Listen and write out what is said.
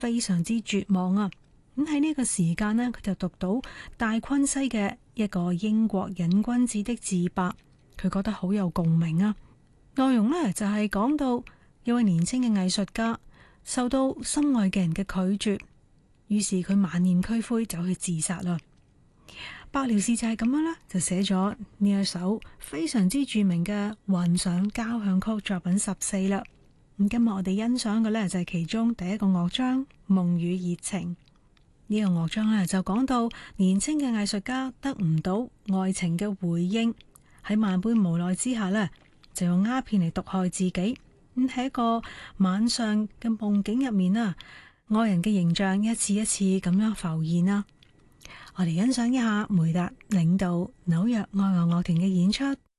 非常之絕望啊！咁喺呢個時間呢，佢就讀到戴昆西嘅一個英國癮君子的自白，佢覺得好有共鳴啊！內容呢，就係講到一位年輕嘅藝術家受到心愛嘅人嘅拒絕，於是佢萬念俱灰走去自殺啦。白遼士就係咁樣啦，就寫咗呢一首非常之著名嘅幻想交響曲作品14啦。咁今日我哋欣賞嘅呢，就係其中第一個樂章《夢與熱情》。呢個樂章呢，就講到年輕嘅藝術家得唔到愛情嘅回應，喺萬般無奈之下呢，就用鴉片嚟毒害自己。咁喺一個晚上嘅夢境入面啊，愛人嘅形象一次一次咁樣浮現啦。我哋欣賞一下梅達領導紐約愛樂樂團嘅演出。